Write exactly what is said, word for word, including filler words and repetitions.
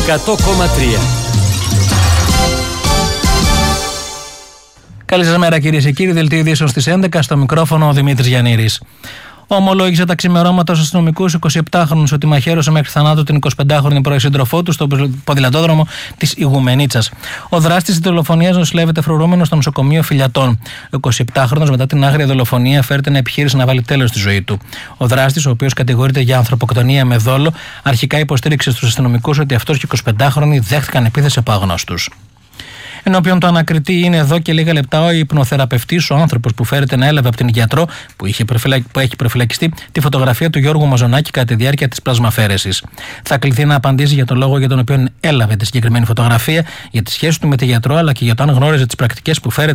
εκατό κόμμα τρία. Καλή σας μέρα κυρίες και κύριοι, δελτίο ειδήσεων στις έντεκα, στο μικρόφωνο ο Δημήτρης Γιαννήρης. Ομολόγησε τα ξημερώματα στους αστυνομικούς εικοσιεπτάχρονους ότι μαχαίρωσε μέχρι θανάτου την εικοσιπεντάχρονη πρώην σύντροφό του στο ποδηλατόδρομο της Ιγουμενίτσας. Ο δράστης της δολοφονίας νοσηλεύεται φρουρούμενος στο νοσοκομείο Φιλιατών. Ο εικοσιεπτάχρονος μετά την άγρια δολοφονία φέρεται να επιχείρησε να βάλει τέλος στη ζωή του. Ο δράστης, ο οποίος κατηγορείται για ανθρωποκτονία με δόλο, αρχικά υποστήριξε στους αστυνομικούς ότι αυτός και οι εικοσιπεντάχρονοι δέχτηκαν επίθεση από αγνώστους. Ενώπιον του ανακριτή είναι εδώ και λίγα λεπτά ο υπνοθεραπευτής, ο άνθρωπος που φέρεται να έλαβε από την γιατρό που, είχε που έχει προφυλακιστεί τη φωτογραφία του Γιώργου Μαζονάκη κατά τη διάρκεια της πλασμαφέρεσης. Θα κληθεί να απαντήσει για τον λόγο για τον οποίο έλαβε τη συγκεκριμένη φωτογραφία, για τη σχέση του με τη γιατρό, αλλά και για το αν γνώριζε τις πρακτικές που φέρεται